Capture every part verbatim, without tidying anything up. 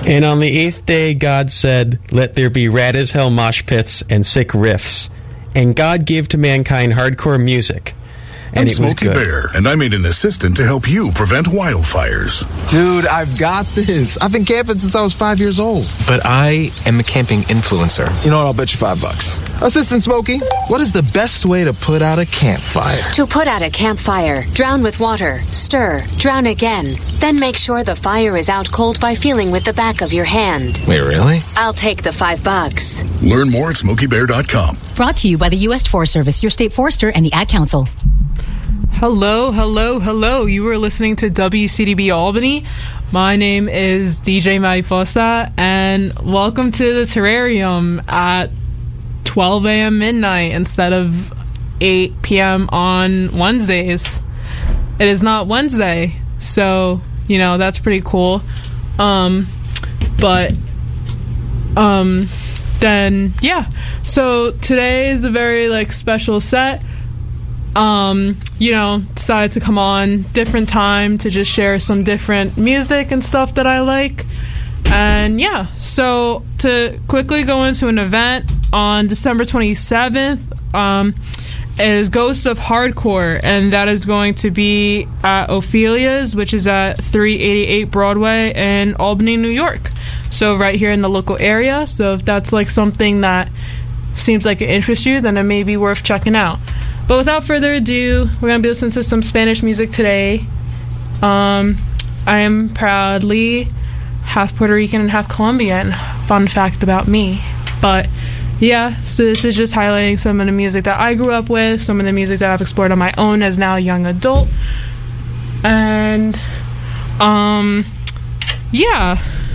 And on the eighth day, God said, "Let there be rad as hell mosh pits and sick riffs." And God gave to mankind hardcore music. And I'm it was Smokey good. Bear, and I made an assistant to help you prevent wildfires. Dude, I've got this. I've been camping since I was five years old. But I am a camping influencer. You know what? I'll bet you five bucks. Assistant Smokey, what is the best way to put out a campfire? To put out a campfire, drown with water, stir, drown again. Then make sure the fire is out cold by feeling with the back of your hand. Wait, really? I'll take the five bucks. Learn more at smokey bear dot com. Brought to you by the U S Forest Service, your state forester, and the Ad Council. Hello, hello, hello. You were listening to W C D B Albany. My name is D J Mariposa, and welcome to the Terrarium at twelve a.m. midnight instead of eight p.m. on Wednesdays. It is not Wednesday, so, you know, that's pretty cool. Um, but, um, then, yeah. So today is a very, like, special set. Um, you know, decided to come on different time to just share some different music and stuff that I like. And yeah, so to quickly go into an event on December twenty-seventh, um, is Ghost of Hardcore, and that is going to be at Ophelia's, which is at three eighty-eight Broadway in Albany, New York. So right here in the local area. So if that's like something that seems like it interests you, then it may be worth checking out. But without further ado, we're going to be listening to some Spanish music today. Um, I am proudly half Puerto Rican and half Colombian. Fun fact about me. But yeah, so this is just highlighting some of the music that I grew up with, some of the music that I've explored on my own as now a young adult. And, um, yeah.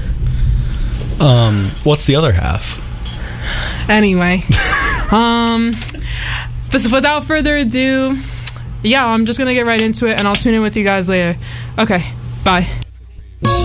Um, what's the other half? Anyway. um... But without further ado, yeah, I'm just going to get right into it, and I'll tune in with you guys later. Okay, bye.